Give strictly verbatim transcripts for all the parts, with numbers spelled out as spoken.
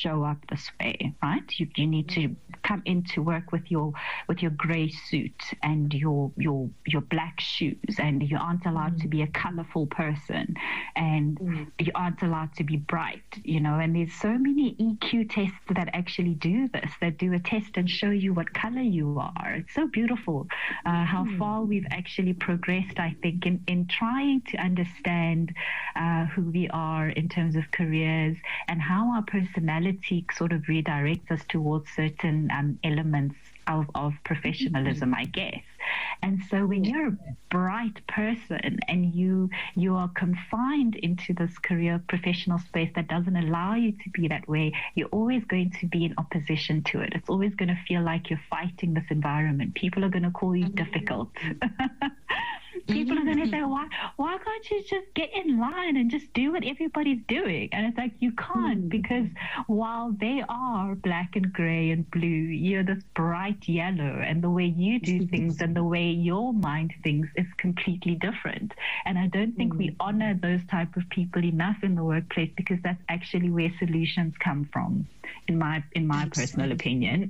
show up this way, right? You, you need to come into work with your with your grey suit and your your your black shoes, and you aren't allowed mm. to be a colourful person, and mm. you aren't allowed to be bright, you know. And there's so many E Q tests that actually do this, that do a test and show you what colour you are. It's so beautiful uh, how mm. far we've actually progressed, I think, in, in trying to understand uh, who we are in terms of careers, and how our personality sort of redirects us towards certain um, elements of, of professionalism, mm-hmm. I guess. And so when you're a bright person and you you are confined into this career professional space that doesn't allow you to be that way, you're always going to be in opposition to it. It's always going to feel like you're fighting this environment. People are going to call you difficult. People are going to say, why why can't you just get in line and just do what everybody's doing? And it's like, you can't, because while they are black and gray and blue, you're this bright yellow, and the way you do things and the way your mind thinks is completely different. And I don't think we honor those type of people enough in the workplace, because that's actually where solutions come from, in my in my personal opinion.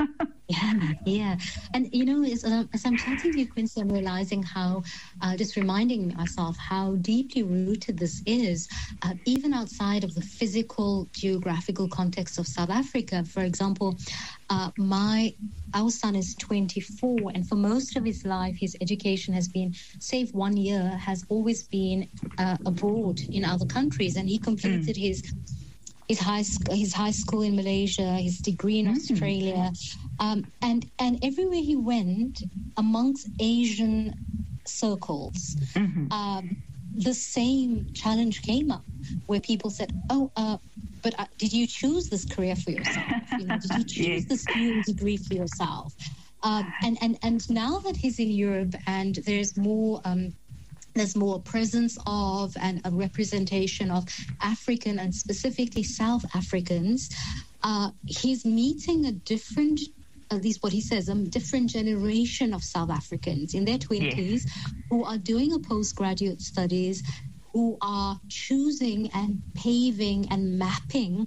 Yeah, yeah. And, you know, as, uh, as I'm chatting to you, Quincy, I'm realizing how, uh, just reminding myself how deeply rooted this is, uh, even outside of the physical, geographical context of South Africa. For example, uh, my our son is twenty-four, and for most of his life, his education has been, save one year, has always been uh, abroad in other countries, and he completed mm. his his high sc- his high school in Malaysia, his degree in mm. Australia, um, and and everywhere he went amongst Asian circles, mm-hmm. um, the same challenge came up, where people said, "Oh, uh, but uh, did you choose this career for yourself? You know, did you choose yes. this new degree for yourself?" Um, and and and now that he's in Europe, and there's more. Um, There's more presence of and a representation of African and specifically South Africans. Uh, he's meeting a different, at least what he says, a different generation of South Africans in their twenties yes. who are doing a postgraduate studies, who are choosing and paving and mapping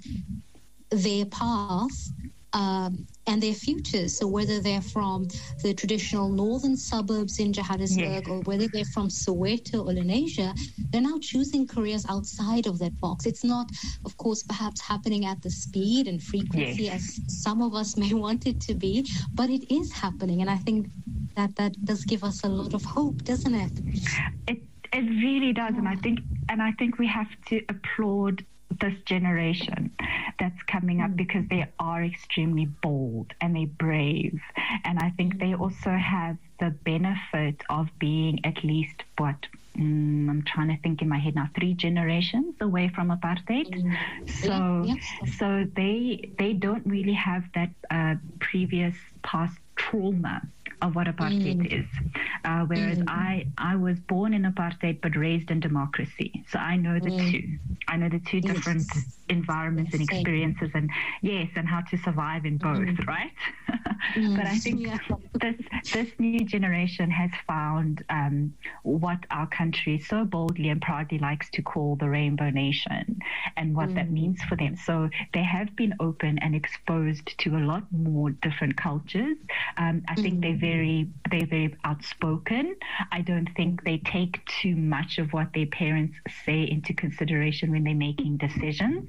their path Um, and their futures. So whether they're from the traditional northern suburbs in Johannesburg, yes. or whether they're from Soweto or Lenasia, they're now choosing careers outside of that box. It's not, of course, perhaps happening at the speed and frequency yes. as some of us may want it to be, but it is happening. And I think that that does give us a lot of hope, doesn't it? It it really does. And I think and I think we have to applaud this generation that's coming up, because they are extremely bold and they're brave, and I think they also have the benefit of being at least what mm, I'm trying to think in my head now three generations away from apartheid. So yeah, yeah. so they they don't really have that uh, previous past trauma of what apartheid mm. is, uh, whereas mm. I I was born in apartheid but raised in democracy, so I know the mm. two. I know the two yes. different environments and experiences, and yes, and how to survive in both, mm. right? mm. But I think yeah. this this new generation has found um, what our country so boldly and proudly likes to call the Rainbow Nation, and what mm. that means for them. So they have been open and exposed to a lot more different cultures. Um, I think mm. they're very they're very outspoken. I don't think they take too much of what their parents say into consideration when they're making decisions.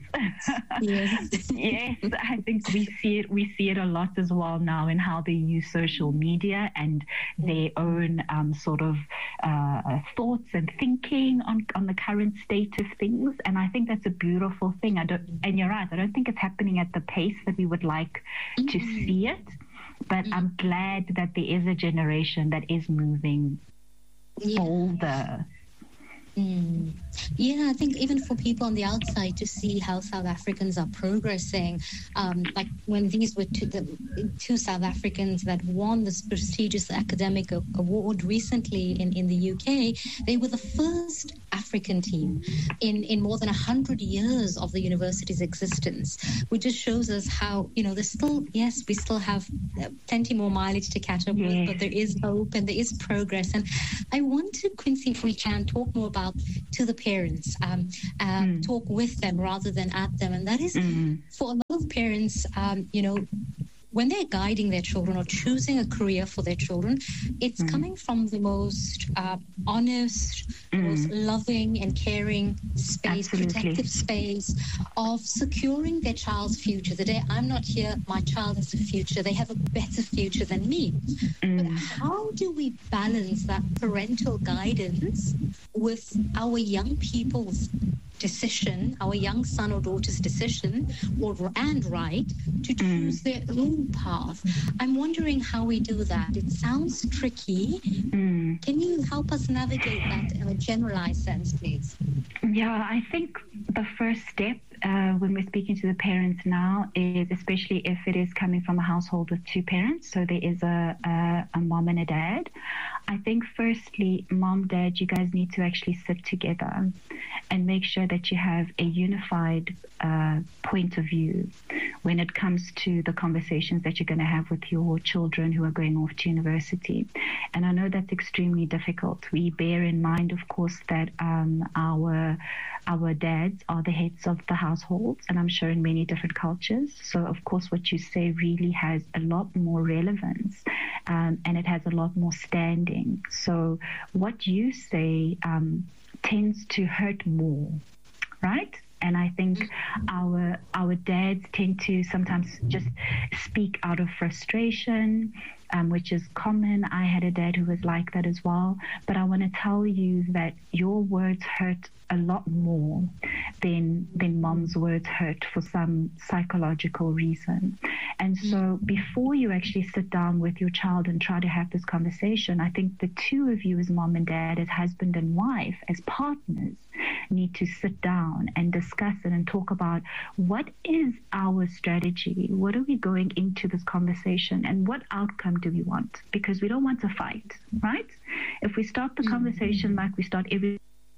Yes. yes, I think we see it. We see it a lot as well now in how they use social media and their own um, sort of uh, thoughts and thinking on on the current state of things. And I think that's a beautiful thing. I don't. And you're right. I don't think it's happening at the pace that we would like mm-hmm. to see it. But mm-hmm. I'm glad that there is a generation that is moving yeah. bolder. Mm. Yeah, I think even for people on the outside to see how South Africans are progressing, um, like when these were two, the two South Africans that won this prestigious academic award recently in, in the U K, they were the first African team in, in more than one hundred years of the university's existence, which just shows us how, you know, there's still, yes, we still have plenty more mileage to catch up yes. with, but there is hope and there is progress. And I want to, Quincy, if we can, talk more about about to the parents, um, um, mm. talk with them rather than at them. And that is, mm. for a lot of parents, um, you know, when they're guiding their children or choosing a career for their children, it's mm. coming from the most uh, honest, mm. most loving and caring space, Absolutely. protective space of securing their child's future. The day I'm not here, my child has a future. They have a better future than me. Mm. But how do we balance that parental guidance with our young people's decision, our young son or daughter's decision or and right to choose mm. their own path? I'm wondering how we do that. It sounds tricky. Mm. Can you help us navigate that in a generalized sense, please? Yeah, I think the first step uh, when we're speaking to the parents now is, especially if it is coming from a household with two parents, so there is a, a, a mom and a dad, I think firstly, mom, dad, you guys need to actually sit together and make sure that you have a unified uh, point of view when it comes to the conversations that you're going to have with your children who are going off to university. And I know that's extremely difficult. We bear in mind, of course, that um, our our dads are the heads of the households, and I'm sure in many different cultures. So, of course, what you say really has a lot more relevance, um, and it has a lot more standing. So what you say um, tends to hurt more, right? And I think our our dads tend to sometimes just speak out of frustration, um, which is common. I had a dad who was like that as well. But I want to tell you that your words hurt a lot more than than mom's words hurt for some psychological reason. And so before you actually sit down with your child and try to have this conversation, I think the two of you as mom and dad, as husband and wife, as partners, need to sit down and discuss it and talk about what is our strategy, what are we going into this conversation, and what outcome do we want? Because we don't want to fight, right? If we start the conversation like we start every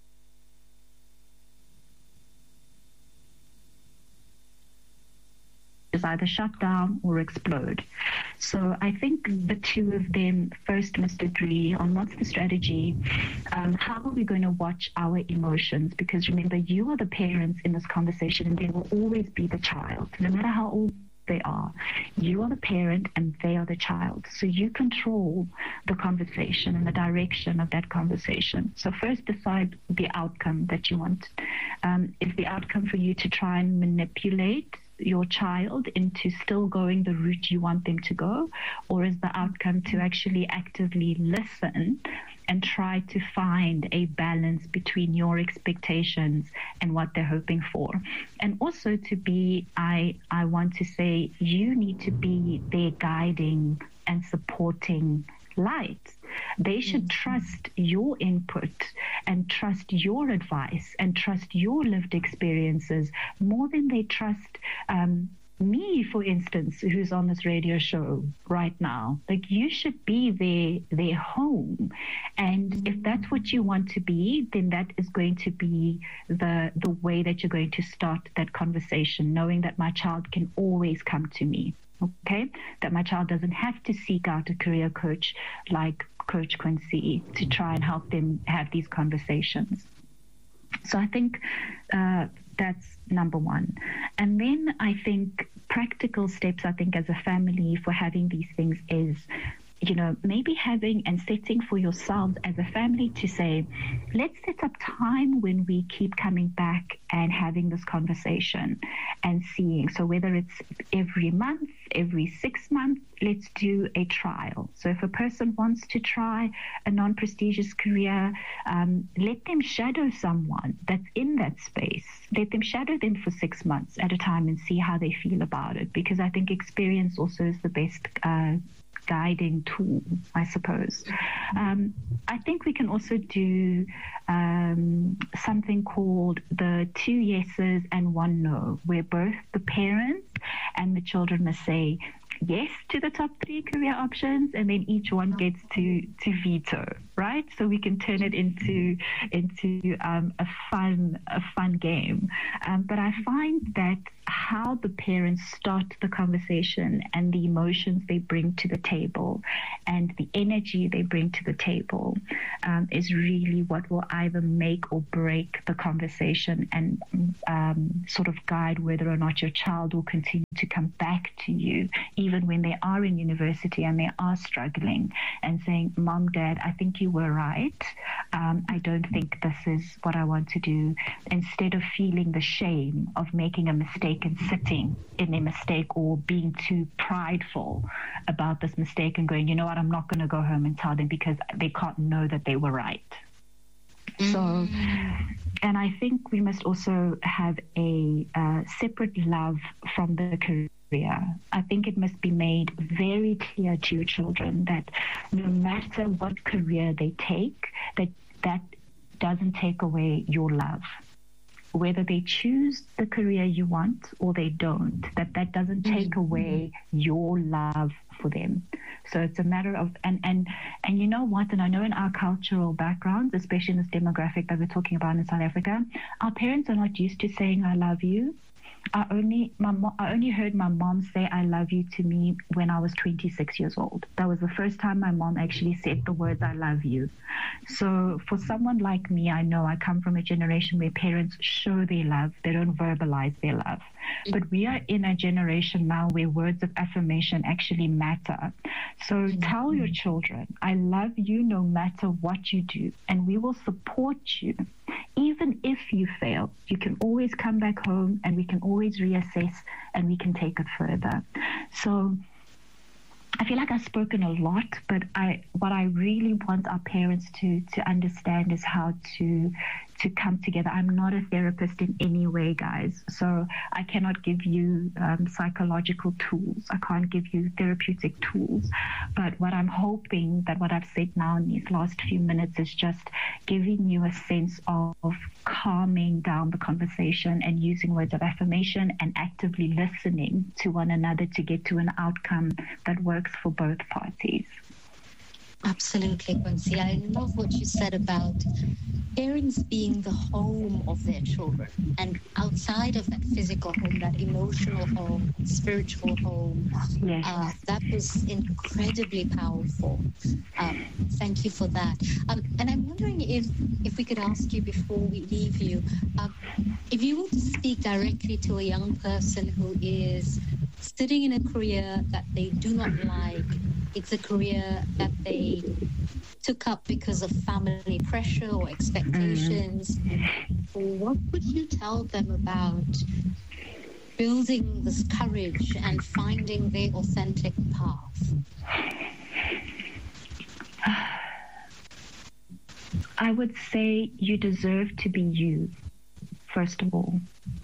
is either shut down or explode. So I think the two of them first must agree on what's the strategy, um, how are we going to watch our emotions? Because remember, you are the parents in this conversation, and there will always be the child, no matter how old they are. You are the parent and they are the child. So you control the conversation and the direction of that conversation. So first decide the outcome that you want. Um, is the outcome for you to try and manipulate your child into still going the route you want them to go, or is the outcome to actually actively listen and try to find a balance between your expectations and what they're hoping for? And also to be, I, I want to say, you need to be their guiding and supporting light. They should trust your input and trust your advice and trust your lived experiences more than they trust um, me, for instance, who's on this radio show right now. Like, you should be their their home, and if that's what you want to be, then that is going to be the the way that you're going to start that conversation, knowing that my child can always come to me. Okay, that my child doesn't have to seek out a career coach like Coach Quincy to try and help them have these conversations. So I think uh, that's number one. And then I think practical steps, I think, as a family for having these things is, you know, maybe having and setting for yourselves as a family to say, let's set up time when we keep coming back and having this conversation and seeing. So whether it's every month, every six months, let's do a trial. So if a person wants to try a non-prestigious career, um, let them shadow someone that's in that space. Let them shadow them for six months at a time and see how they feel about it. Because I think experience also is the best uh, guiding tool, I suppose. Um, I think we can also do um, something called the two yeses and one no, where both the parents and the children must say yes to the top three career options, and then each one gets to, to veto. right? So we can turn it into into um, a fun a fun game. Um, but I find that how the parents start the conversation and the emotions they bring to the table and the energy they bring to the table um, is really what will either make or break the conversation and um, sort of guide whether or not your child will continue to come back to you, even when they are in university and they are struggling, and saying, Mom, Dad, I think you were right. Um, I don't think this is what I want to do. Instead of feeling the shame of making a mistake and sitting in a mistake, or being too prideful about this mistake and going, you know what, I'm not going to go home and tell them because they can't know that they were right. Mm. So, and I think we must also have a uh, separate love from the career. I think it must be made very clear to your children that no matter what career they take, that that doesn't take away your love. Whether they choose the career you want or they don't, that that doesn't take away your love for them. So it's a matter of, and, and, and you know what, and I know in our cultural backgrounds, especially in this demographic that we're talking about in South Africa, our parents are not used to saying, I love you. I only my mo- I only heard my mom say I love you to me when I was twenty-six years old. That was the first time my mom actually said the words I love you. So for someone like me, I know I come from a generation where parents show their love, they don't verbalize their love. But we are in a generation now where words of affirmation actually matter. So mm-hmm. tell your children, I love you no matter what you do, and we will support you. Even if you fail, you can always come back home and we can always reassess and we can take it further. So I feel like I've spoken a lot, but I what I really want our parents to to understand is how to to come together. I'm not a therapist in any way, guys, so I cannot give you um, psychological tools. I can't give you therapeutic tools. But what I'm hoping that what I've said now in these last few minutes is just giving you a sense of calming down the conversation and using words of affirmation and actively listening to one another to get to an outcome that works for both parties. Absolutely, Quincy. I love what you said about parents being the home of their children, and outside of that physical home, that emotional home, spiritual home. Yes. Uh, that was incredibly powerful. Um, thank you for that. Um, and I'm wondering if, if we could ask you before we leave you, uh, if you were to speak directly to a young person who is sitting in a career that they do not like, it's a career that they took up because of family pressure or expectations. Mm-hmm. What would you tell them about building this courage and finding their authentic path? I would say you deserve to be you, first of all.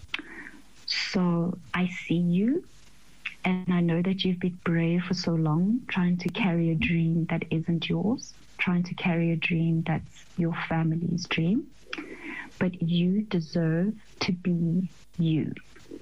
So I see you. And I know that you've been brave for so long, trying to carry a dream that isn't yours, trying to carry a dream that's your family's dream. But you deserve to be you.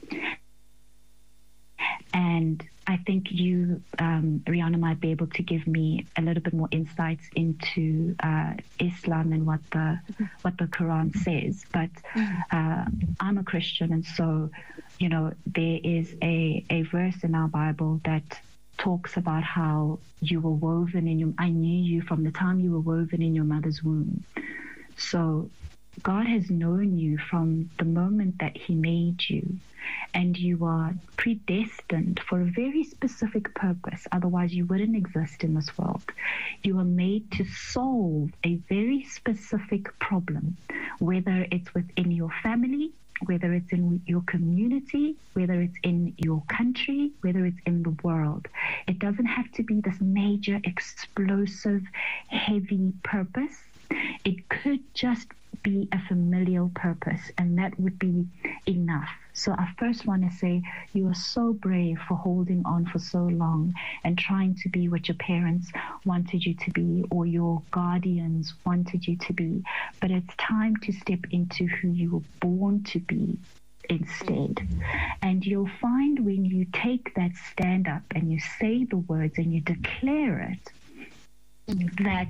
And I think you, um, Rihanna, might be able to give me a little bit more insights into uh, Islam and what the what the Quran says. But uh, I'm a Christian, and so, you know, there is a, a verse in our Bible that talks about how you were woven in your, I knew you from the time you were woven in your mother's womb. So God has known you from the moment that he made you, and you are predestined for a very specific purpose. Otherwise, you wouldn't exist in this world. You are made to solve a very specific problem, whether it's within your family, whether it's in your community, whether it's in your country, whether it's in the world. It doesn't have to be this major, explosive, heavy purpose. It could just be a familial purpose, and that would be enough. So I first want to say you are so brave for holding on for so long and trying to be what your parents wanted you to be or your guardians wanted you to be. But it's time to step into who you were born to be instead. And you'll find when you take that stand up and you say the words and you declare it, that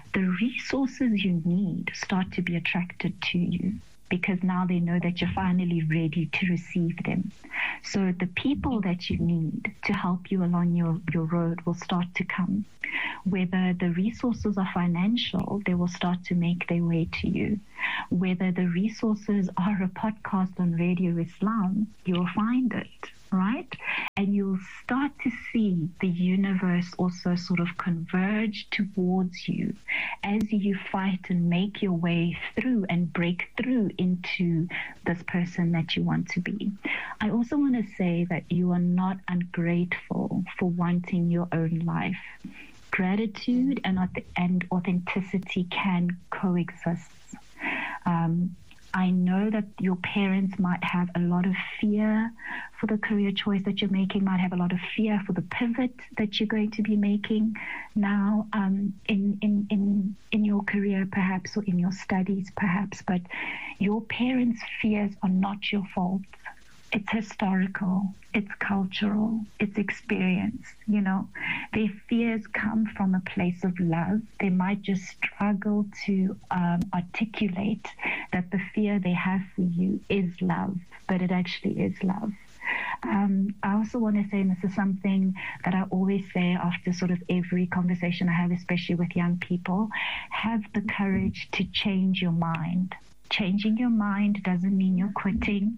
the resources you need start to be attracted to you, because now they know that you're finally ready to receive them. So the people that you need to help you along your, your road will start to come. Whether the resources are financial, they will start to make their way to you. Whether the resources are a podcast on Radio Islam, you'll find it, right? And you'll start to see the universe also sort of converge towards you as you fight and make your way through and break through into this person that you want to be. I also want to say that you are not ungrateful for wanting your own life. Gratitude and, and authenticity can coexist. Um, I know that your parents might have a lot of fear for the career choice that you're making, might have a lot of fear for the pivot that you're going to be making now um, in, in, in, in your career perhaps, or in your studies perhaps, but your parents' fears are not your fault. It's historical, it's cultural, it's experience, you know. Their fears come from a place of love. They might just struggle to um, articulate that the fear they have for you is love, but it actually is love. Um, I also want to say, and this is something that I always say after sort of every conversation I have, especially with young people, have the courage to change your mind. Changing your mind doesn't mean you're quitting.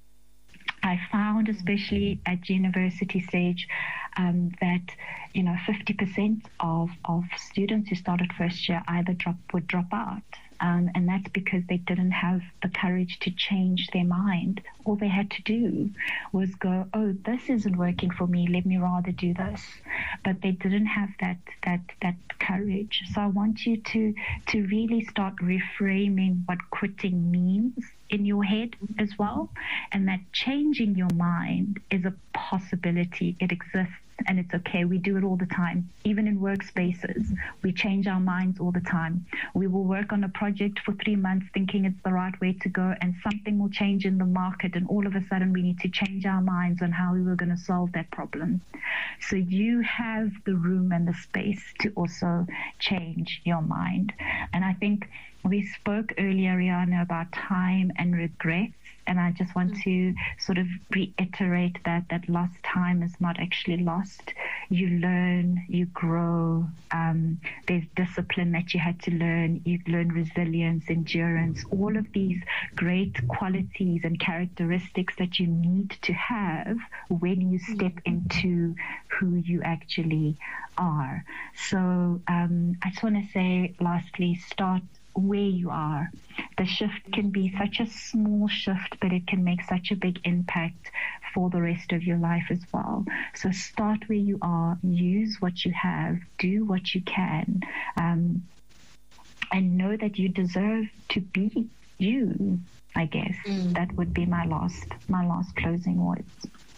I found, especially at university stage, um, that, you know, fifty percent of, of students who started first year either drop would drop out. Um, and that's because they didn't have the courage to change their mind. All they had to do was go, oh, this isn't working for me, let me rather do this. But they didn't have that that that courage. So I want you to to really start reframing what quitting means in your head as well, and that changing your mind is a possibility. It exists. And it's okay. We do it all the time. Even in workspaces, we change our minds all the time. We will work on a project for three months thinking it's the right way to go, and something will change in the market, and all of a sudden we need to change our minds on how we were going to solve that problem. So you have the room and the space to also change your mind. And I think we spoke earlier, Rihanna, about time and regrets. And I just want to sort of reiterate that that lost time is not actually lost. You learn, you grow. Um, there's discipline that you had to learn. You learn resilience, endurance, all of these great qualities and characteristics that you need to have when you step into who you actually are. So um, I just want to say, lastly, start where you are. The shift can be such a small shift, but it can make such a big impact for the rest of your life as well. So start where you are, use what you have, do what you can, um, and know that you deserve to be you, I guess. Mm. That would be my last, my last closing words.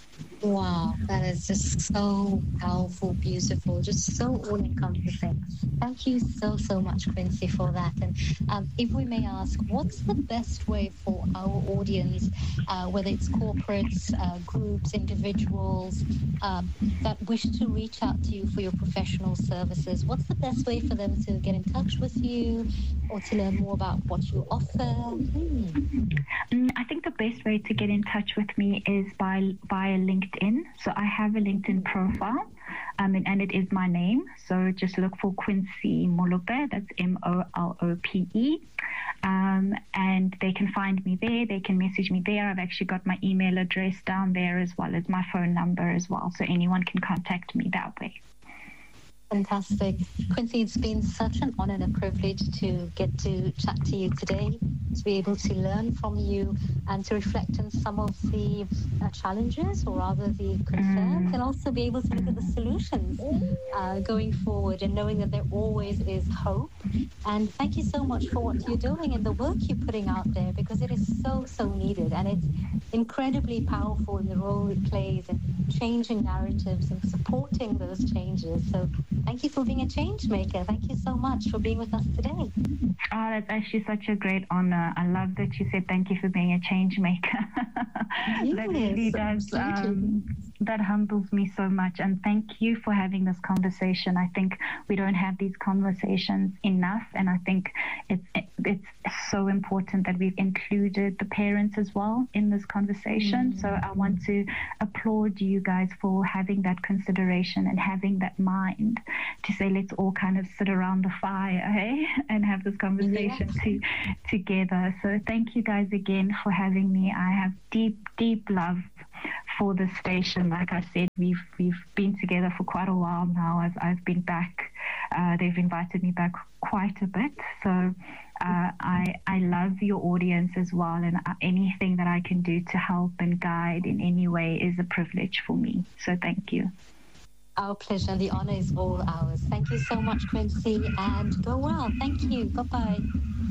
Wow, that is just so powerful, beautiful, just so all-encompassing. Thank you so, so much, Quincy, for that. And um, if we may ask, what's the best way for our audience, uh, whether it's corporates, uh, groups, individuals, um, that wish to reach out to you for your professional services? What's the best way for them to get in touch with you or to learn more about what you offer? Hmm. I think the best way to get in touch with me is by via LinkedIn. So I have a LinkedIn profile, um, and, and it is my name. So just look for Quincy Molope. That's M O L O P E. Um, and they can find me there. They can message me there. I've actually got my email address down there as well as my phone number as well. So anyone can contact me that way. Fantastic. Quincy, it's been such an honor and a privilege to get to chat to you today, to be able to learn from you and to reflect on some of the uh, challenges, or rather the concerns, mm. and also be able to look at the solutions uh, going forward, and knowing that there always is hope. And thank you so much for what you're doing and the work you're putting out there, because it is so, so needed, and it's incredibly powerful in the role it plays in changing narratives and supporting those changes. So thank you for being a change maker. Thank you so much for being with us today. Oh, that's actually such a great honor. I love that you said thank you for being a change maker. Yes, that really does um, that humbles me so much. And thank you for having this conversation. I think we don't have these conversations enough, and I think it's it's so important that we've included the parents as well in this conversation. Mm-hmm. So I want to applaud you guys for having that consideration and having that mind to say, let's all kind of sit around the fire, hey, and have this conversation yeah. to, together. So thank you guys again for having me. I have deep, deep love for the station. Like I said, we've we've been together for quite a while now. I've I've been back. Uh, they've invited me back quite a bit. So uh, I I love your audience as well, and uh, anything that I can do to help and guide in any way is a privilege for me. So thank you. Our pleasure. The honor is all ours. Thank you so much, Quincy, and go well. Thank you. Bye-bye.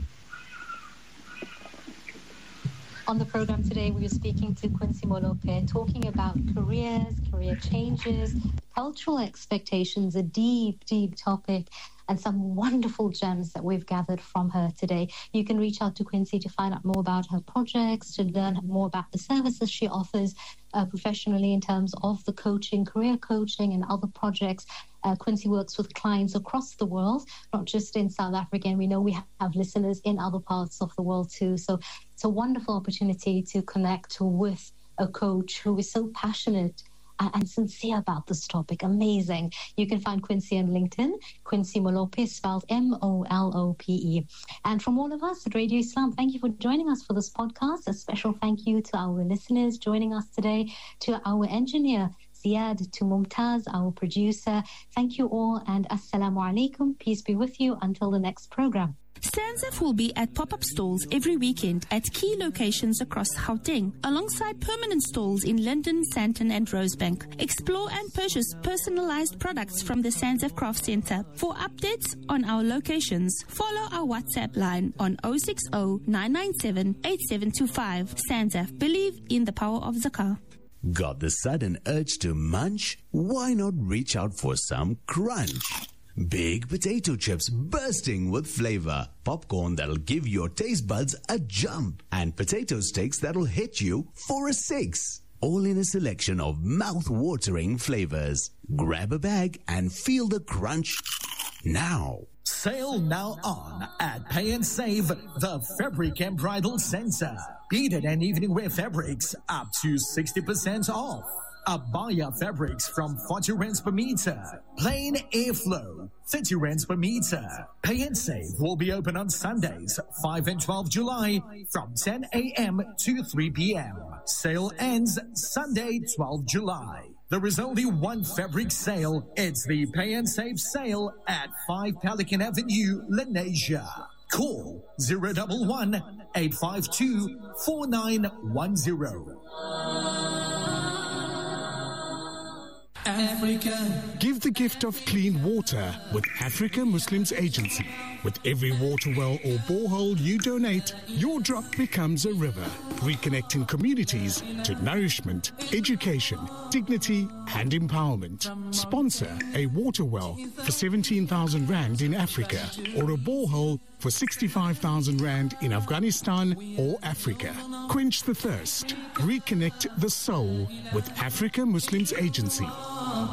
On the program today, we were speaking to Quincy Molope, talking about careers, career changes, cultural expectations, a deep, deep topic, and some wonderful gems that we've gathered from her today. You can reach out to Quincy to find out more about her projects, to learn more about the services she offers uh, professionally in terms of the coaching, career coaching, and other projects. Uh, Quincy works with clients across the world, not just in South Africa, and we know we have listeners in other parts of the world too. So it's a wonderful opportunity to connect with a coach who is so passionate and sincere about this topic. Amazing. You can find Quincy on LinkedIn. Quincy Molope, spelled M O L O P E. And from all of us at Radio Islam, thank you for joining us for this podcast. A special thank you to our listeners joining us today, to our engineer, Ziad, to Mumtaz, our producer. Thank you all, and Assalamu alaikum. Peace be with you until the next program. SANZAF will be at pop-up stalls every weekend at key locations across Gauteng, alongside permanent stalls in Linden, Sandton and Rosebank. Explore and purchase personalized products from the SANZAF Craft Center. For updates on our locations, follow our WhatsApp line on zero six zero nine nine seven eight seven two five. SANZAF, believe in the power of zakah. Got the sudden urge to munch? Why not reach out for some crunch? Big potato chips bursting with flavor, popcorn that'll give your taste buds a jump, and potato sticks that'll hit you for a six. All in a selection of mouth-watering flavors. Grab a bag and feel the crunch now. Sale now on at Pay and Save, the Fabric and Bridal Center. Beaded and evening wear fabrics up to sixty percent off. Abaya fabrics from forty rands per meter. Plain airflow, thirty rands per meter. Pay and Save will be open on Sundays, five and twelve July from ten a.m. to three p.m. Sale ends Sunday, twelve July. There is only one fabric sale. It's the Pay and Save sale at five Pelican Avenue, Lenasia. Call zero one one eight five two four nine one zero. Africa. Give the gift of clean water with Africa Muslims Agency. With every water well or borehole you donate, your drop becomes a river, reconnecting communities to nourishment, education, dignity and empowerment. Sponsor a water well for seventeen thousand rand in Africa, or a borehole for sixty-five thousand rand in Afghanistan or Africa. Quench the thirst. Reconnect the soul with Africa Muslims Agency.